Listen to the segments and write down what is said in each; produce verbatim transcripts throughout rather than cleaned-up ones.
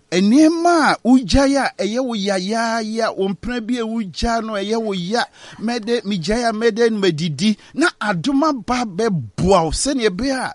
enema ujaya eye wo ya ya ya ompra bi e uja no eye wo ya mede mijaya mede medidi na adoma ba be boa se ne be a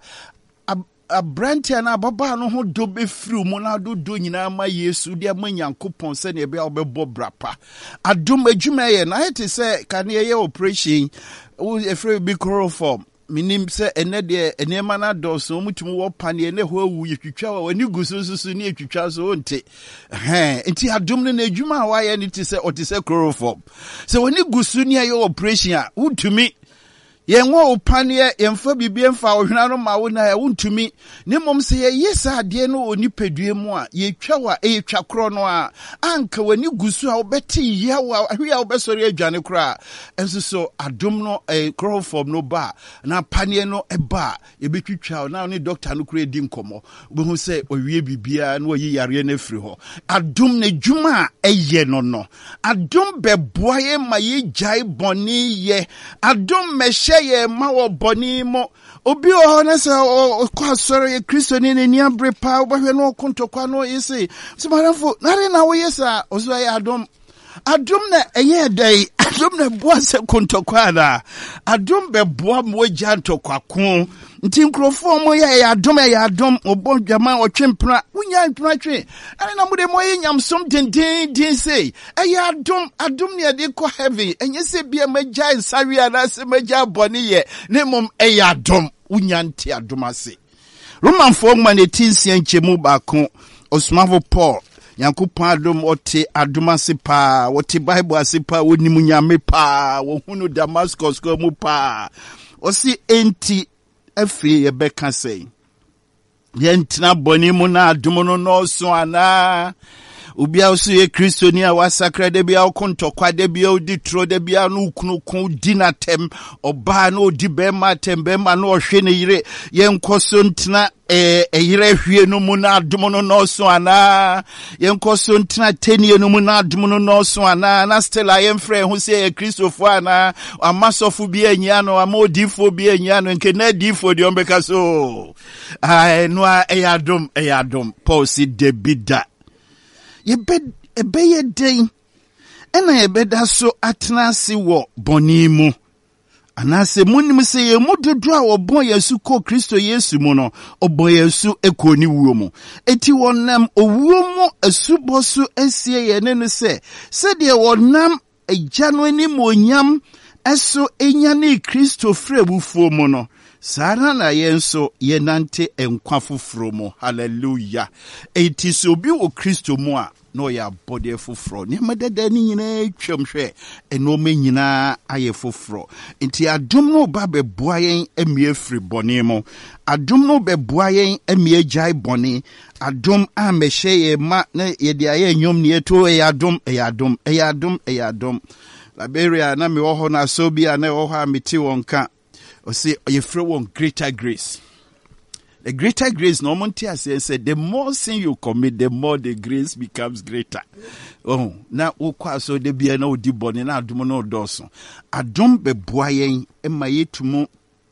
abrantia na baba no ho do be firi mu na do do nyina ma Yesu dia ma Nyankopon se ne be a obebo brapa adom adwuma ye na it say kan ye operation wo efre bi chloroform minim se ene de enema na do so mutumu wo pane ne ho awu yetwitwa wa wani gusususu ne yetwitwa so nte eh enti adom ne na adwuma wa ye ne ti se otise chloroform se wani gusu ne ye operation a utumi yenwo opane yemfa bibie mfa ohwena no ma wo na ya wontumi ne mom se ye yesa ade no onipadue mu a yetwa wa eyetwa kro no a anka wani gusu a obeti ya wa ahwe a obesori adwane kro enso so adom no e chloroform no ba na pane no e ba ye betwitwa na ne doctor no kro edi nkomo obehu se owie bibia na oyi yare na firi ho adom na dwuma eye no no adom beboa ye ma ye jai boni ye adom meshe ye ma wo boni mo obi o na se o kwa soro ye Kristo ni ni abre pa obahwe no kontokwa no yesi simarafo nare na wo yesa ozo ya adom adom na eye dai adom na boa se kontokwa da adom be boa mo gya ntokwa ko nti nkrofo mo ya ya adom ya adom obo dwama otwempra unya ntwa twe nare na mo de mo ye nyamsom denden den sei eye adom adom ne de ko heaven enye se bia magya nsawe ana se magya bone ye ne mom eye adom unya nti adom ase Roman four man eighteen nchemu ba ko Osmavo Paul Yankopon adom ote adom ase pa wote Bible ase pa wonimu nyame pa wo hunu Damascus ko mu pa osi enti afiri ye beka sei yentina boni mu na adom no no so ana ubia osu ye Kristo ni a wasakra de bia okontokwa de bia odi tro de bia no kunu kun dinatem oba na odi be ma tembe ma na ohwe ne yire yenkoso ntina eh eyire hwie no mu na adom no no so ana yenkoso ntina tenie no mu na adom no no so ana na stella yemfre hu se ye Kristofo ana amasofu bia anya no amodifo bia anya no nke na difo de ombeka so ai no eyadom eyadom Paul si debida yebe ebe ye den ena yebe da so atnase wo boni mu anase munim se ye mudodo a obon Yesu ko Kristo Yesu mu no obon Yesu ekoni wuo mu eti wonam owuo mu asubosu esie ye ne no se se de wonam agya no ani monyam eso enya ne Kristo frebufuo mu no Sara na yenso yenante enkwa foforo mu hallelujah eti so obi wo Kristo mu a no ya body foforo ne medada ni nyina twamhwe eno me nyina aye foforo enti adom no ba beboa yen emie firi bone mu adom no beboa yen emie jai bone adom a mehye ye ma na ye de aye nyom ne eto e adom e adom e adom e adom Liberia na me wo ho na so bia na wo ho a meti wonka or say you throw on greater grace. The greater grace, no one said, the more sin you commit, the more the grace becomes greater. Oh, now, so there be no debonning, now do no doson. I don't be boying, and my yetumo.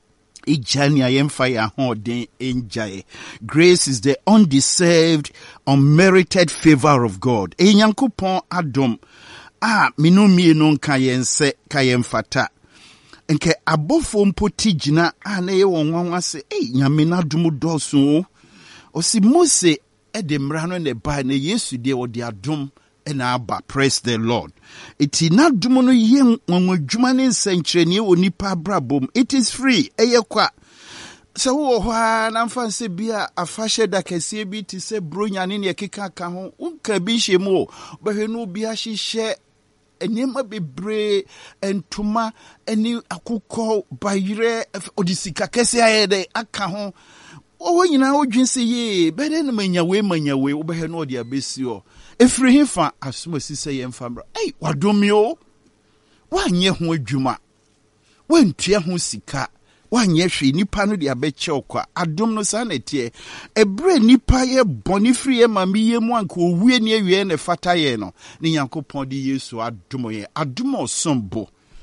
Ijani ayem fire holding enjoy. Grace is the undeserved, unmerited favor of God. E Nyankopon adom. Ah, minumi non kayen se kayen fata. Nke abofo mpoti jina ana ye wonwan ase eh nyame na dum doso osi Mose e de mra no ne ba na Yesu de wo de adom e na aba praise the Lord iti na dum no ye nwanwadwuma ne nsankyerene onipa abrabom it is free eye kwa so wo ho na mfa se bia afahye da kase bi ti se bronya ne ne keka ka ho unka bi hyemu behwe no bi ahihye enema bebre entuma eni akukọ bayire odisika kese ayede aka ho owo nyina odwinse ye bede na manyawe manyawe obehe no odi abesi o efiri hifa asoma sise ye mfamra ei wadomio wanye ho adwuma wantua ho sika wanye hwe nipa no de abeche okwa adom no sa na tie ebre nipa ye boni free ye ma miye mu anka owie ne awie ne fata ye no ne Yankopon de Yesu adom ye adom osombo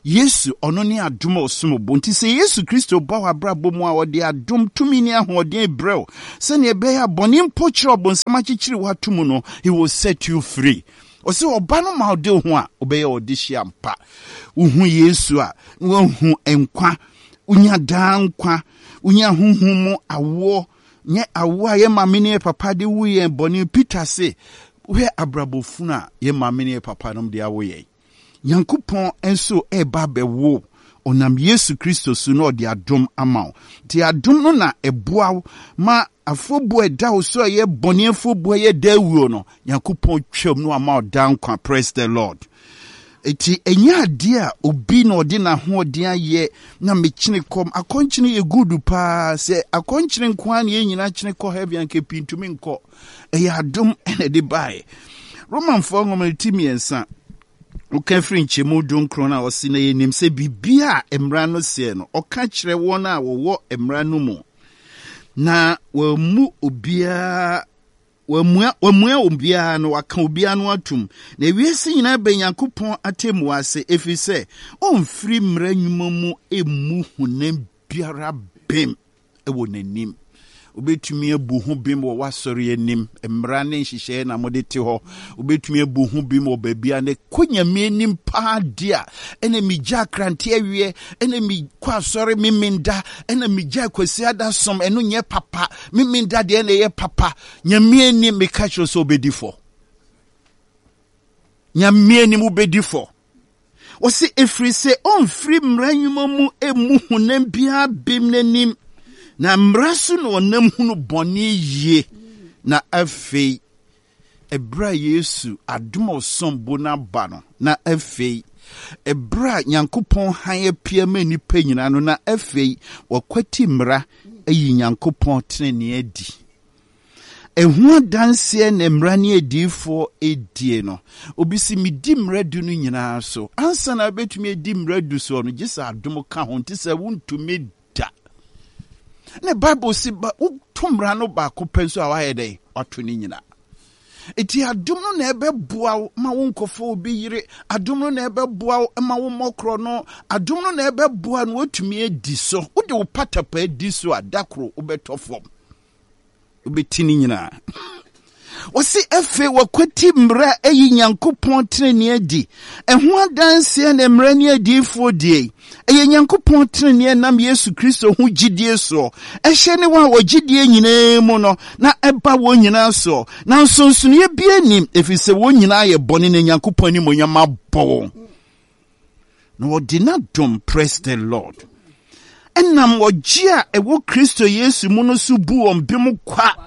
Yesu ono ne adom osom bo nti se Yesu Kristo ba wa brabo mu a ode adom tumi ne ahoden brɛw se ne be ya bɔne mpo kyerɛ ɔbonsam akyekyere watomu no he will set you free. Ose oba no ma ode ho a obɛyɛ ode hyia mpa uhu Yesu a wohu enkwa unya dan kwa unya huhu mu awo nye awo a ye mamene papa de wu ye bɔne. Peter se we abrabofuna ye mamene papa nom de awo ye Yankopɔn enso eba bewo onam Yesu Kristo so no de adom ama wo. Ti adom no na eboa ma afobo eda wo so ye bɔne afobo ye dawuo no Yankopɔn twam no ama dan kwa. Praise the Lord. Eti enya ade a obi na ode na ho ode aye na mechine kom akonchine ye gudu pa se akonchine nko an ye nyina chine ko heaven ke pintumi nko e ya adom ene de bae. Roman fo ngomalitimi ensa uka free nchemu dunkro na osi na yenim se bibia emra no se no oka kire won a wo emra no mu na wamu obia wamua wamua obia no waka obia no atum na wiese nyina ba Yankopɔn atemu ase efise onfiri mra nwuma mu emu hunam biara bem ewo nanim obetumi abu ho bim wo wasori anim mra ne nhihye na mode te ho obetumi abu ho bim wo babia ne konyame anim pa dia ene migya krante awie ene mi kwa sori miminda ene migya kwasi ada som eno nye papa miminda de ene ye papa nyame anim me ka kiro so obedifo nyame anim obedifo wosi efri se on free mra nwuma mu emu hunam bia bim nanim na mrasu no nam hunu bɔne yie na afei ebra Yesu adom osombo na ba no na afei ebra Nyankopɔn han apia ma nipa nyina no na afei wakwati mra ayi Nyankopɔn tenene adi ehu danse na mra ne adifo edie no obisi midi mra du no nyina so ansa na betumi edi mra du so no gisa adom ka ho nti sɛ wontumi ne Bible si ba utumra no ba ko penso a waye dey wato ni nyina eti adom no na ebeboa ma wonkofo obi yire adom no na ebeboa ma wo mokro no adom no na ebeboa no otumi edi so wo de wo patapa edi so adakro obetofom obetini nyina wasi efe wakwati mra eyi Nyankopɔn treni adi eho adanse na mra ni adifo die eye Nyankopɔn treni nam Yesu Kristo hu gidie so ehye ne wa wogidie nyina mu no na eba wo nyina so na nsonsono ye bia nim efise wo nyina ye bɔne ne Nyankopɔn ni monyama bɔ no wodina dom. Praise the Lord. Enam wogia ewo Kristo Yesu mu no so bu ombim kwa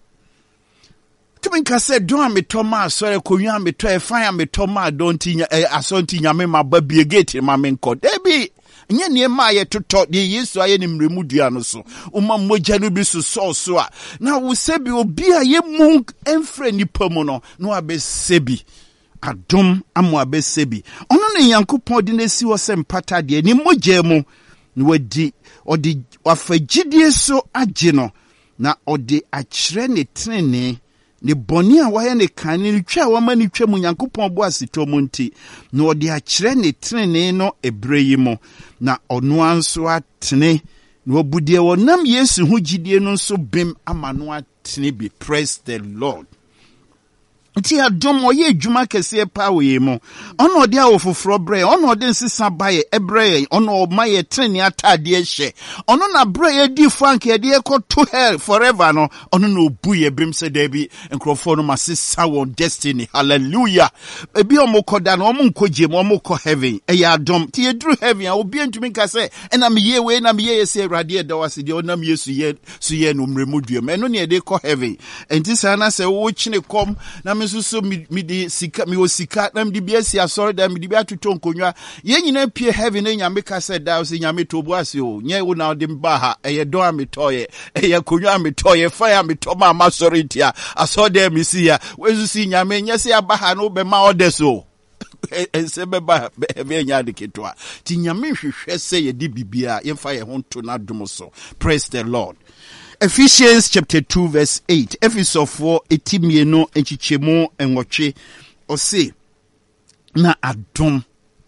Tuminka said, "Don't me Thomas, sorry, Koyan me try fire me Thomas, don't tinya asonti nyame ma babie gate ma menko. Debi, nye nie ma ye to talk the Yesu aye ni mremudua no so. Uma moja no bi so so so a. Na wo sebi obi a ye mu emfre nipa mu no, no abe sebi. Adom amo abe sebi. Ono ne Yankopɔn de na si wo se mpata de ni moja mu no wadi odi wafagidie so agye no na odi akyerɛ ne tenene ne bɔne a waye ne kan ne twa wa ma ne twa mu Nyankopɔn bo asito mu nti na ɔde akyerɛ ne tenene no ebre yi mu na ɔno anso atene na obudie wɔ nam Yesu ho gidie no nso bem ama no atene bi. Praise the Lord. Nti adom oye adwuma kese pa we mu ono de awo foforo bre ono de nsesa baye ebre ono maye treni atade hye ono na bre ye di frank ye de ko to hell forever no ono na obu ye bim se da bi nkrofo no masesa won destiny. Hallelujah. Ebi omokoda na omonkoje mo omoko heaven e ya adom ti edru heaven a obi antumi nka se na me ye we na me ye se awrade da wase de onam Yesu ye su ye no mremudue me no ne de ko heaven enti sa na se wo chine kom na so so mi mi di sika mi o sika na mi di bia si asori da mi di bia tuto nkonwa ye nyina pie heaven na nyame ka said da o se nyame to bo ase o nye wo na odi mba ha eye do ametoye eye konwa ametoye fire ameto ma ma sorry tia asori da mi si ya wezu si nyame nya se aba ha no be ma odeso ense be ba be nya de ketwa ti nyame hwehwe se ye di bibia ye fa ye ho to na dum so. Praise the Lord. Ephesians chapter two verse eight. Ephesians four etimieno enchichemo enwoche ose na adom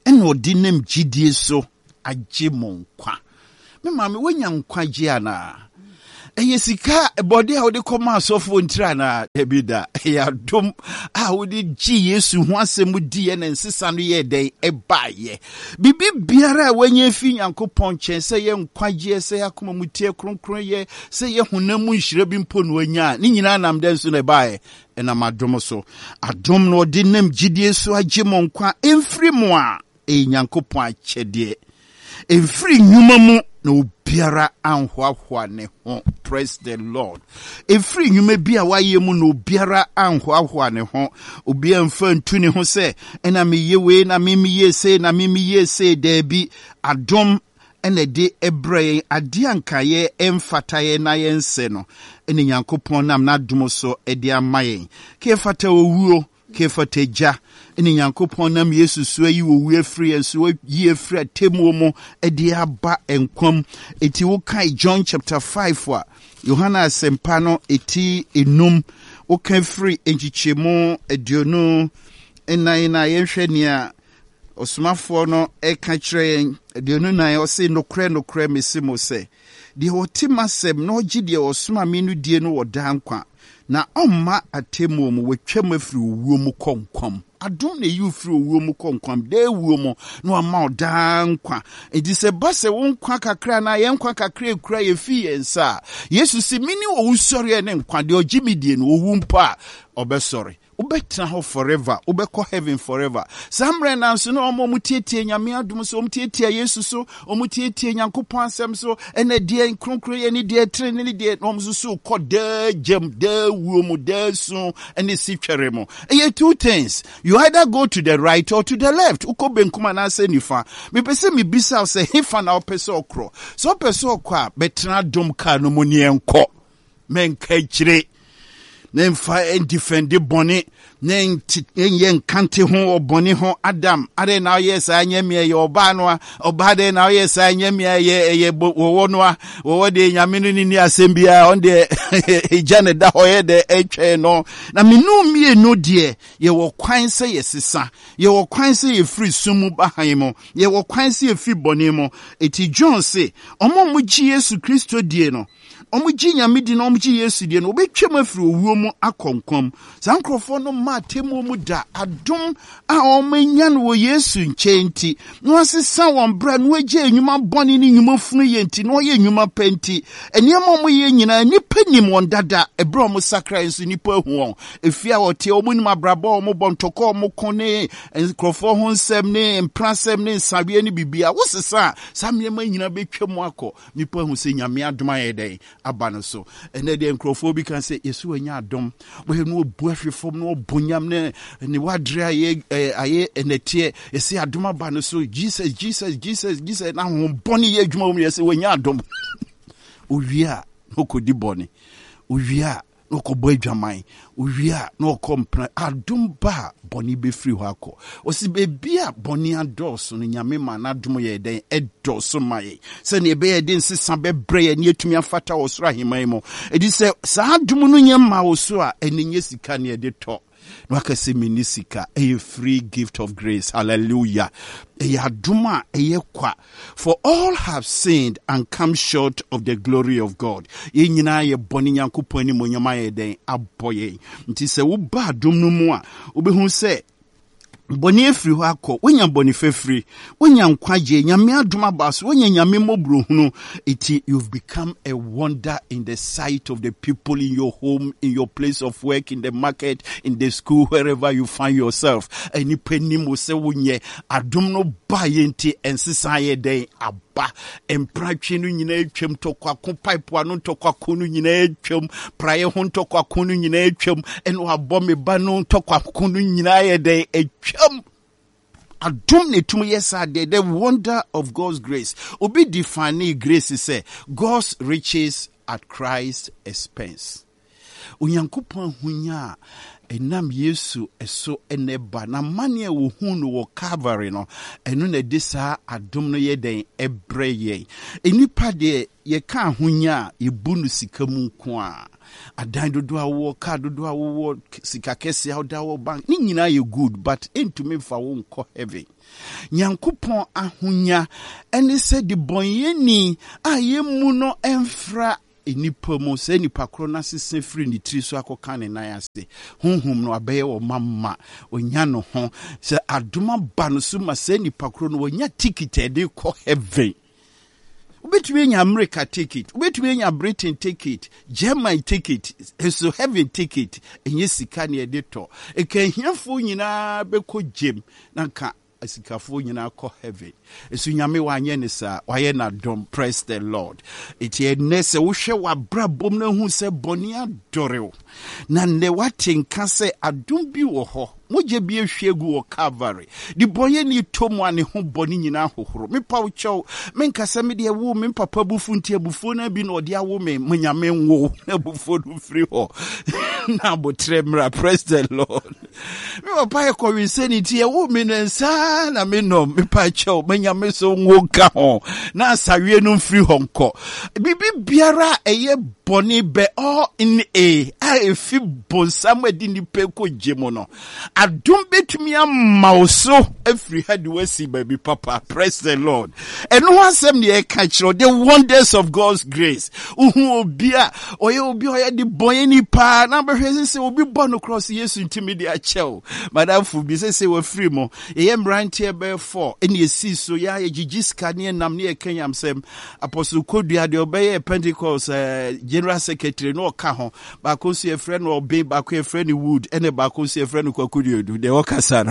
ɛna ɔde nam gyidie so agye mo nkwa. Me maame wonya nkwa gye ana. Eye sika body a wode kɔma asɔfo ntira na ebida ya dom a wode gye Yesu ho asɛm di na nsesa no yɛ dɛn ɛbaayɛ. Bibi biara a wanya fi Nyankopɔn kyɛn sɛ yɛ nkwagye sɛ yakoma mutie kronkron yɛ sɛ yɛ honam mu nhyira bi mpo no anya ne nyina nam dɛn so na ɛbaayɛ ɛnam adom so. Adom no ɔde nam gyidie so agye mo nkwa emfiri mo a e Nyankopɔn akyɛdeɛ. Emfiri nnwuma mu na obiara anhoahoa ne ho. Praise the Lord. Efiri nnwuma bi a waye mu na obiara anhoahoa ne ho. Obiara mfa ntu ne ho sɛ ɛna meyɛ we na memeyɛ se na memeyɛ se da bi adom ɛna de ebrɛ ade ankaye emfataye na yense no ɛne Nyankopɔn nam na dom so ɛde amaye. Ke fata owuo ke fata gya ɛne Nyankopɔn nam Yesu so ayi owu afiri enso yi afiri atemu mu ɛde aba enkwam. Eti wo kai John chapter five wa Yohana asempa no eti enum wo kan firi enchichemu aduonu enan na yenhwɛ nia osumafo no eka kyerɛ aduonu nan ɔse nokre nokre mesimo sɛ de otimasem na ogye de osuma me no die no wɔda nkwa na ɔmma atemu mu wetwam afiri owuo mu konkwam. Adom na you free owuo mu konkwam de owuo mu na ɔma ɔda nkwa. Edi sɛ ba sɛ wo nkwa kakra na yɛ nkwa kakra ekura yɛ fi yɛn sa Yesu si mini wo usɔre ne nkwa de ogye me die no owu mpa ɔbɛsɔre. Ubetna ho forever, ubeko heaven forever. Samre na nso na omo mutietie nyame adom so omutietie Yesu so omutietie Nyankopɔn asɛm so ene die kronkro ye ni die tre ni die no so so koda jam da wuo mu da so ene sitwere mo. Eye two things, you either go to the right or to the left. Uko benkuma na se nifa. Me pese me bisa se hefa na opese okro. So opese okwa betna dom ka no mu ne enko. Menka kyire. Nemfa en defendi boni nen yen kante ho oboni ho Adam ade na yes anyamie ye oba no oba de na yes anyamie ye ye wo no wo de nyame no ni asembia on de ejane da hoye de etwe no na menu mie no de ye wo kwan se ye sesa ye wo kwan se ye free sumu bahan mo ye wo kwan se ye free boni mo eti John say omo mo gi Yesu Kristo die no omo gi nyame di na omo gi Yesu die no obetwem afiri owuo mu akonkom sankrofo no ma temu mu da adom a omanya no wo Yesu nkyenti no asesa won bra no agye enwuma boni ni nwuma funu ye nti no ye enwuma penti eniema mo ye nyina nipa nim won dada ebra omo sakra enso nipa hu won efia wote omo nim abraba omo bontoko omo kone enkrofo ho nsem ne mprasem ne nsabe ne bibia wo sesa samyema nyina betwem akọ nipa hu se nyame adom ayedai abano so ene de enkrofo bi kan se Yesu anya adom we no bu ahwefom no bonyam ne ne wadre aye aye enetie ese adom abano so Jesus Jesus Jesus Jesus na ho boni ye adwuma mu yese wanya adom owia okodi boni owia okobɔ adwaman owia na okompra adom ba boni be free ho akɔ osi bebi a boni adoso no nyame ma na adom ye den edoso maye se ne be ye den sesa bebre ye ne atumi afata wo soro aheman mu edi se sa adom no nyema wo so a enye sika ne de to no akase minisika a free gift of grace. Hallelujah. Eyaduma eyekwa. For all have sinned and come short of the glory of God. Ye nyina ye boni Nyankopɔn ni monyama ye den aboye. Nti se wo ba adom no mu a obehu se boni efiri ho akọ wonya boni fefiri wonya nkwaje nyame adoma baso wonya nyame mobro hunu iti you've become a wonder in the sight of the people in your home, in your place of work, in the market, in the school, wherever you find yourself. Any penny mo se wonye adom no ba yenti ensesa ye den aba empratwe no nyina atwam tokwa ko pipe ano tokwa ko no nyina atwam praye ho tokwa ko no nyina atwam eno abɔ me ba no tokwa ko no nyina ye den atwam adom ne tum yesa de the wonder of God's grace. Obi define grace say God's riches at Christ's expense. Onyankopɔn hunya enam Yesu eso eneba na mane wo hu no wo Calvary no eno na de saa adom no ye den ebre ye enipa de ye ka hunya ye bunu sika mu nko a adan dodo awo ka dodo awo sika kese awda wo bank ni nyina ye good but into me fa wo nko heaven Nyankopɔn ahunya ene se de bonyeni a ye mu no emfra enipa mo se nipa kro na sese free ni tri so akoka ne nan ase honhom no abeye wo mamma onya no ho se adoma ba no so ma se nipa kro no onya ticket e de ko heaven ubetumi nya America ticket ubetumi nya Britain ticket German ticket so heaven ticket enye sika ne e de to e kan hiafo nyina be ko gem na ka asikafo nyina ko heaven esu nyame wanye ne sa waye na dom. Praise the Lord. Iti enese wo hwe wa brabom na hu se boni adore na ne watenka se adom bi wo ho moje bi ehwegu wo Calvary di boye ni tomu ane ho boni nyina hohoro me pa wo chew me nkasa me de wo me papa bufu nti abufo na bi na ode awo me nyame nwo na bufo do free ho na botre mra. Praise the Lord. Me papa e ko wi seniti e wo me nsa na me no me pa chew me nyame so nwo ka ho na asawie no free ho nko bibi biara eye boni be all in a a fi bonsam edi ni pe ko jemo no adom betumi amauso every had we see baby papa. Praise the Lord. And no one sem ne catch the wonders of God's grace. Uhu obia oye obi oye di boy ni pa na be hwese se obi born across Yesu intimidi a chew madam fu bi se se we free mo e yem rant here be four ene esi so ya ye gigiska ne nam ne Kenyam sem apostle Kodua de obeye Pentecost uh, general secretary no ka ho ba ko se friend no be ba ko friend Wood ene ba ko se friend Kwaku do de wakasano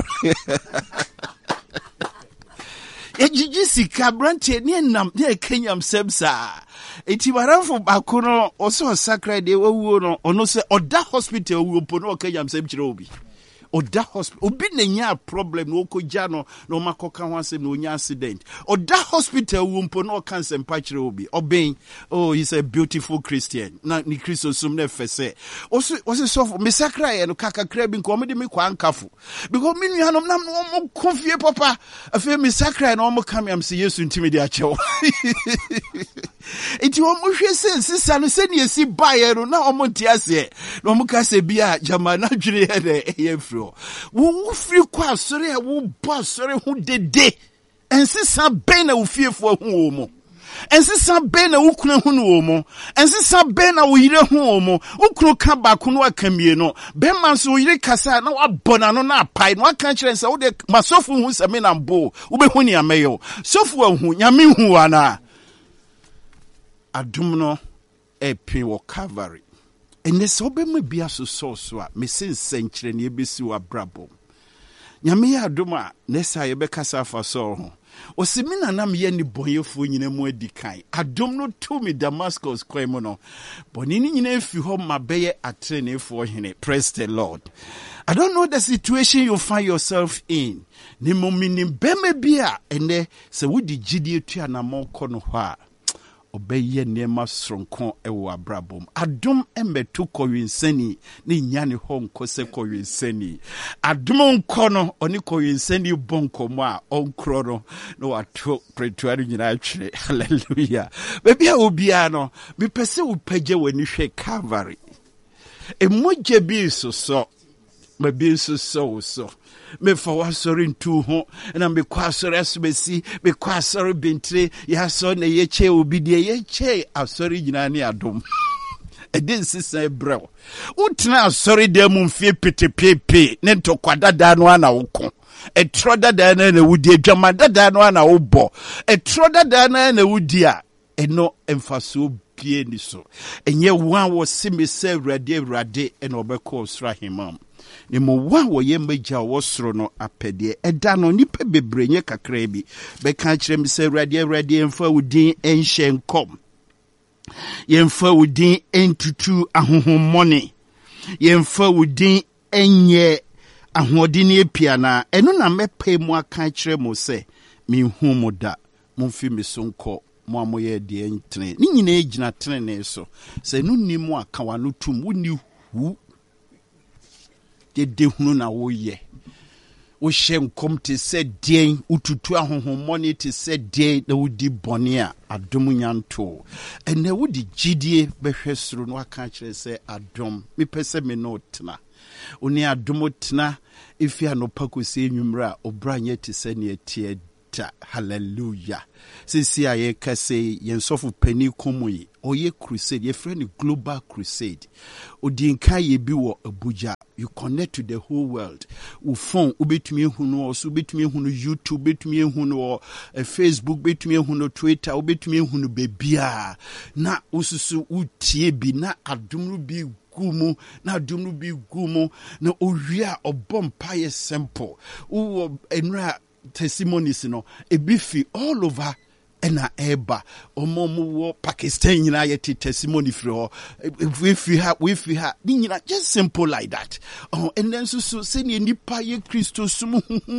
e gigi sika branche ne nam ne Kenyam semsa eti baranfo bakono oso sacred de wawuo no ono se oda hospital wo po no Kenyam sem kire obi oda hospital obi na nya problem no koja no no makoka ho asem no nya accident oda hospital wo po no cancer pa kire obi oben oh he's a beautiful Christian na ni Christo sum na fese oso oso so me sakra ye no kakakra bi nko me de me kwa ankafo because me nuanom nam no mo konfie papa afi me sakra no mo kam am se Yesu ntimi de achew enti wo mo hwe se sisa no se ne esi bae no na o mo ntiase no mo ka se bia jama na dwere he de ye wo wo free kwa sori e wo ba sori hu dede ensisa ben na wo fiefo hu mo ensisa ben na wo kuna hu no mo ensisa ben na wo yire hu mo wo kuro ka ba ko no akamie no ben man so wo yire kasa na wa bona no na apai no aka kire nsa wo de masofu hu se me na mbo wo be hu ni ameyo sofu hu nyame hu ana adum no e pin wo Calvary. And this obema bia so so so a me sensenkyere ne ebesi wa brabo nyame ya adoma nesa ye bekasa fa so ho osimina nam ye ni bonyefo nyina mu adikan adom no to me Damascus kwemo no boni ni nyina efi ho mabeye atrenefo hene. Praise the Lord. I don't know the situation you find yourself in ni momini beme bia ene se wodi gidie tua na monko no ho a obeye nema sronko ewo abrabom adom emetu kowinsani ni nyane ho nkose kowinsani adom nko no oni kowinsani bonko mo a onkro no no wato pretuari nyina atwere. Hallelujah. Baby a obia no me pese wo pagye wani hwe Calvary emoje bi so so me bi so so so me for was sorry to ho and me kwa sorry asbesi me kwa sorry bintre ya so na ye che obi de ye che asori nyina ne adom e den sisa brew utna asori de mu mfie petepepe ne ntokwa dada no ana woko e tro dada na na wudi adwama dada no ana wobo e tro dada na na wudi a eno emfaso pie ni so enye wan wo simi se rade rade eno obekọ osra himam ni mo wa wo ye magya wo soro no apede eda no nipa bebrenye kakra bi be ka kire mi se rade rade emfa wudin enhye nkom yemfa wudin entutu ahohommone yemfa wudin enye ahodini epiana eno na mepe mu aka kire mo se mi hu mo da mo fi mi so nko mo amoye de entre ni nyina egina trene so se no nimu aka wano tum woni hu dede hunu na wo ye wo hye nkom te se den ututu ahohommɔne te se den na wodi bɔne a adom nyanto ene wodi gidie behwɛ soro no aka kyerɛ sɛ adom mepɛ sɛ me no tena oni adom tena ifi anopa kosi enwumra obra nye te se ne tie da hallelujah sisi aye kase yensofo pani komoyi oye crusade ye friend global crusade odinka ye bi wo Abuja. You connect to the whole world. U phone ubetumi hunu oso ubetumi hunu YouTube ubetumi hunu uh, Facebook ubetumi hunu Twitter ubetumi hunu bebia na ususu utie bi na adumru bi gumu na adumru bi gumu na owia obompa ye simple u enra testimonies no ebifi all over ena eba omomu wo Pakistan nyina yeti testimony free ho we fi ha we fi ha nyina just simple like that oh and then so so say nipa ye Christo sum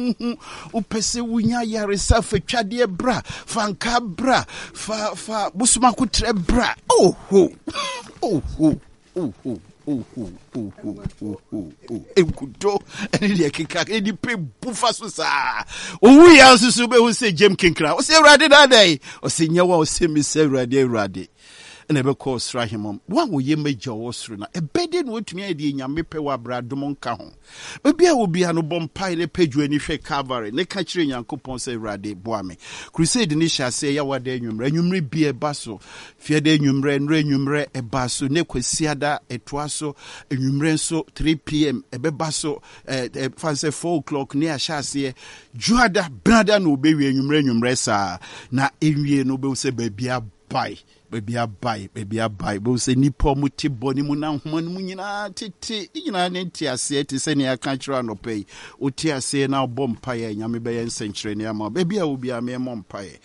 o pese wunya yaresa fa twade bra fanka bra fa fa busuma kutre bra oh ho oh ho oh ho oh oh oh oh oh oh oh enkudo eni de keka eni pe bufa so sa owu ya susu be hu se jem kinkra o se urade da dai o se nyawa o se mi se urade urade ene be ko sra hemom wa wo ye major wo sro na ebede no otumi ade nyame pe wa bra dom nka ho bia wo bia no bompai ne pagua ni hwe Calvary ne ka kire Nyankopon se urade boame crusade ni sha se ya wada enwumre enwumre bia baso fiade enwumre enre enwumre e baso ne kwasiada etoaso enwumre nso three p m ebe baso eh fanse four o'clock ne ahya se juada brada no be wi enwumre enwumre sa na enwie no be se ba bia bai baby abai baby abai bo se nipo muti boni mu na homa mu nyina tete nyina ne nti ase te se ne aka kira no pay o ti ase na bompa ye nyame be ye nsenkyere ne ama baby a obi a me mompa ye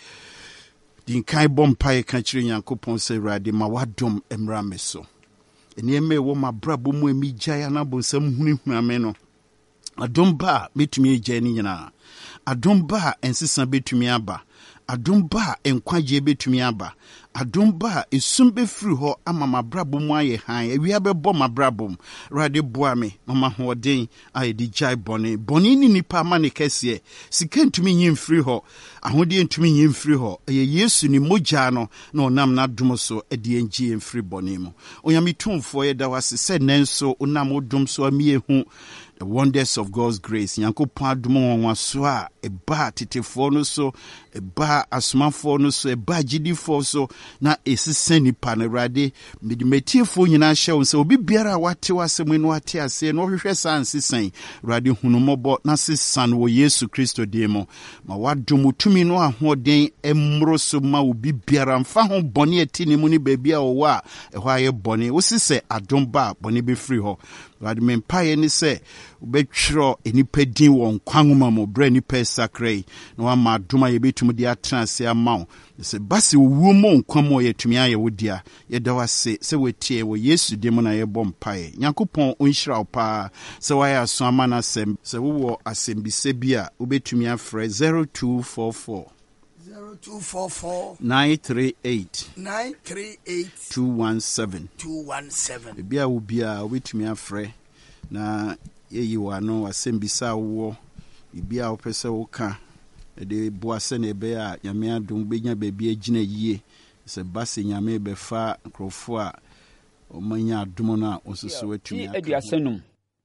din kai bompa ye ka kire Nyankopon se rade ma wadom emra me so ene eme wo ma brabo mu emi gya na bo sam hunu hunu no adom ba betumi gya ni nyina adom ba ensesa betumi aba adom ba enkwaje betumi aba adom ba esum befiri ho ama mabrabo mu aye han awia bebo mabrabo rade boa me mama hoden aye di jai boni boni ni nipa ma ne kese sika ntumi nyim firi ho ahode ntumi nyim firi ho eye Yesu ni mogya no na onam na dom so ede enji emfiri boni mu onyame tumfo ye da wase se nenso onam odom so amie hu the wonders of God's grace Nyankopon adom wonwa so a eba tetefo no so eba asomafo no so eba gidifo so na esisen nipa na rade medimetiefo nyina hye won se obi biara wate wasem no ate ase no hwehwe sansisen rade hunumobo na sesan wo Yesu Kristo demo ma wadom tumi no ahoden emro so ma obi biara mfa ho bone atini mu ni baabi a wo a ehwa ye bone wo sise adom ba bone be free ho rade mempaye ni se obetwro enipa din won kwanwoma mo bra nipa sakrai na wa ma adoma ye betum di atrase amaw se basi wuo mo nkwamo ye tumi aye wodia ye da wase se wetie wo Yesu dem na ye bompae Nyankopon onhyira opa se wa ya so amana sem se wo asembise bia obetumi afre zero two four four zero two four four nine three eight nine three eight two one seven two one seven bia wo bia obetumi afre na yeyi wano asembisa wo bia opese wo ka de boase ne be a nyame adom benya baabi agina yie se base nyame be fa nkrofo a o manya adom na ososo watumi aka aduasanum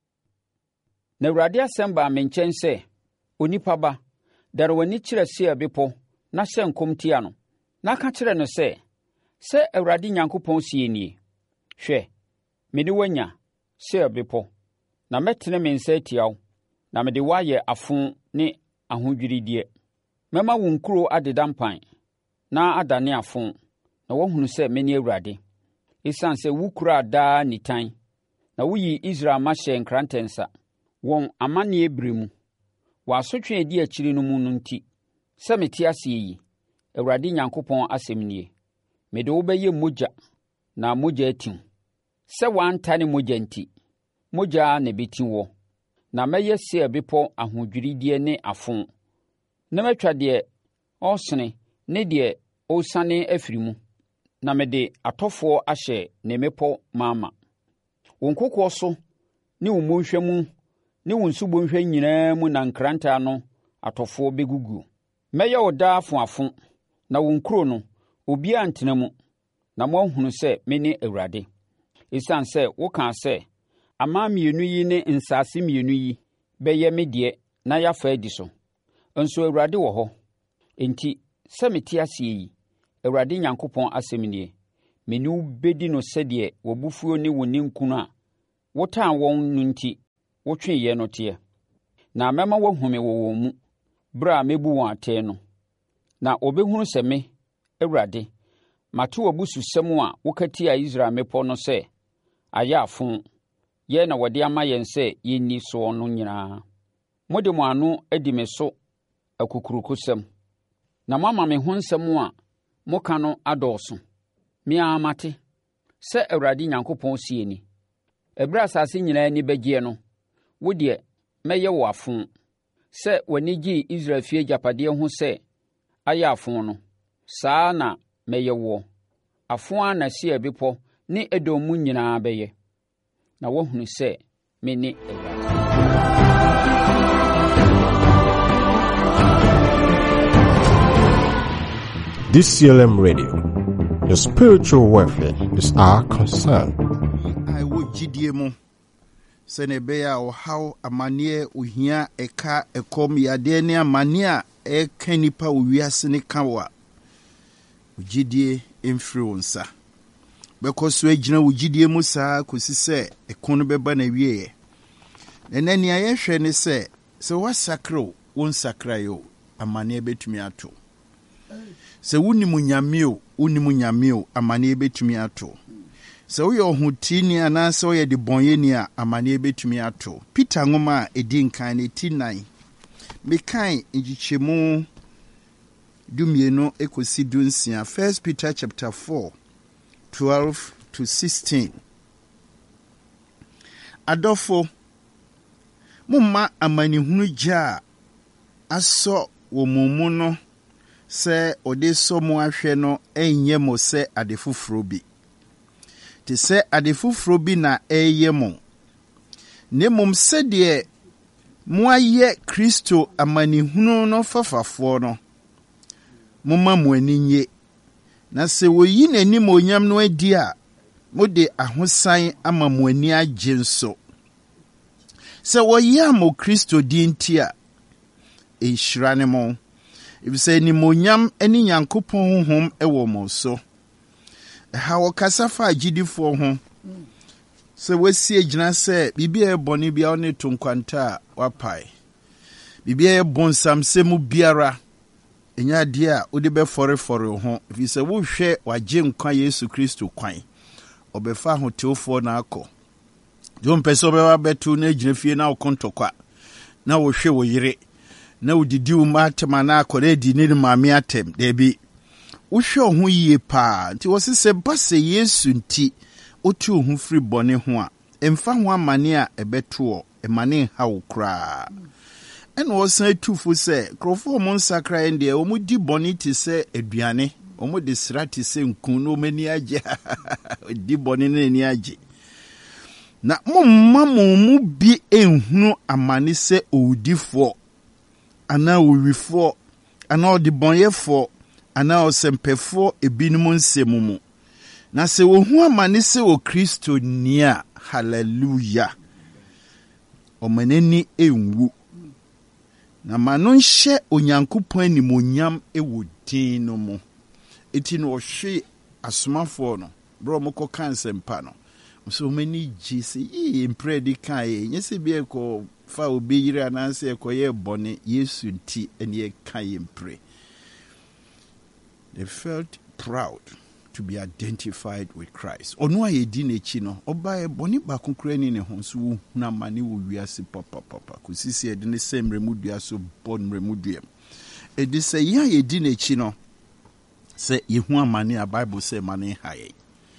na Awurade asɛm ba me nkyɛn sɛ onipa ba dare wani kyerɛ se abepo na hyɛ nkom tia no na ka kyerɛ no sɛ sɛ Awurade Nyankopɔn sie nie hwɛ me ne wanya se abepo na mɛtene me nsa tia wo na me de wayɛ afo ne ahodwiridie mɛma wo nkuro adeda mpan na adane afo na wohunu sɛ me ne Awurade esan sɛ wo kura daa nitan na woyi Israel ma hyɛ nkrantensa wɔn amanne bere mu wɔasotwe edi akyiri no mu no nti sɛ mete ase yi Awurade Nyankopɔn asɛm nie me de wo bɛyɛ mogya na mogya atim sɛ wantane mogya nti mogya na beti wo na mɛyɛ sɛ bepɔ ahodwiridie ne afo na matwa deɛ ɔsene ne deɛ ɔsane afiri mu na mede atɔfoɔ ahyɛ ne mepɔ mama wo nkokoɔ so ne wo mmɔnhwa mu ne wo nsubɔnhwa nyinaa mu na nkrantaa no atɔfoɔ bɛgugu. Mɛyɛ wo daa afoafo, na wo nkuro no obiara ntena mu, na moahunu sɛ mene Awurade. Esiane sɛ wokaa sɛ, aman mmienu yi ne nsase mmienu yi bɛyɛ me deɛ na yɛafa adi so. Nso Awurade wɔ hɔ. Enti, sɛ mete ase yi, Awurade Nyankopɔn asɛm nie, me ne wo bɛdi no sɛdeɛ w'abufuo ne wo ninkunu a wotaa wɔn no nti wotweeɛ no teɛ. Na mɛma woahome wɔ wɔn mu bere a mɛbu wɔn atɛn no. Na wɔbɛhunu sɛ me, Awurade, mate w'abususɛm a wokatia Israel mmepɔ no sɛ, ayɛ afo, yɛn na wɔde ama yɛn sɛ yɛnni soɔ no nyinaa. Mode mo ano adi me so akukurukosɛm, na moama me ho nsɛm a moka no adɔɔso. Me ara mate sɛ Awurade Nyankopɔn sie ni. Ɛberɛ asase nyinaa ani bɛgyeɛ no, wo deɛ mɛyɛ wo afo. Sɛ w'ani gyee Israel fie agyapadeɛ ho sɛ ayɛ afo no, saa na mɛyɛ woɔ. Afo a na Seir bepɔ ne Edom mu nyinaa bɛyɛ. Na woahunu sɛ me ne Awurade. D C L M Radio, your spiritual welfare is our concern. I would gidie mu senebea o how amanie ohia eka ekom yade ne amanie a eka nipa owiase ne kawa gidie influencer because we gina wo gidie mu saa kosi se ekon beba na wieye nenani ayehwe ne se se wasakro won sakrayo amanie betumi ato se wunimu nyameo wunimu nyameo amanie betumi ato se wo yo hutini anase wo ye de bonyeni a amanie betumi ato. Peter ngoma a edi nkan ne ti nine mekan ngichemu dumienu ekosi dunsia. First Peter chapter four twelve to sixteen. Adofo mumma amanihunu ja aso wo mumu no se ode so mo ahwe no enye mo se adefufuro bi. Te se adefufuro bi na eye mo. Ne mum se de mo aye Kristo amanihunu no fafafo no. Mumma mo aninye. Na se woyi nanim onyam no adi a mo de ahosan ama mo ani agye nso. Se woyi amo Kristo di nti a enhyira ne mo. Ibise ni monyam eni Nyankopɔn honhom ewo mo so. Ha wakasa fa agidifo ho. Se wasi agina se bibia eboni bia one tonkwanta wapai. Bibia ebonsam se mu biara enya de a odi be fore fore ho. Ibise wo hwe waje nkwa Yesu Kristo kwan. Obefa ho teofo na akọ. Jo mpeso be wa betu na agina fie na okontokwa. Na wo hwe wo yire. Na udidi umatema na akore di ne maame atem debi wohwe ho yie pa nti wo se base Yesu nti otu ho firi bone ho a emfa ho amane a ebeto emane ha wo kra ene wo san tufu se krofo mo nsakra ende o mu di bone ti se aduane o mu de srati se nkun no mani age di bone na ni age na mo mamu mu bi enhunu amane se owudifo ana wifo ana odibonyefo ana osempefo ebinumu nsemumu na se wohu amane se o Kristo nia hallelujah omaneni enwu na manu nhye onyankopon animonyam ewo din no mu eti no hwe asomafo no bro moko kansempa no so many jisi yi impredi kai nyese bi eko fa obi yire ananse ekoye bone Yesu nti ene kai impre. They felt proud to be identified with Christ. Onu aye di nechi no oba e bone ba konkura ni ne ho so wu na mane wo wiase papa papa kusisi e de ne semre mudua so bon remudua e de se ya ye di nechi no se yehu amane a Bible say mane haye.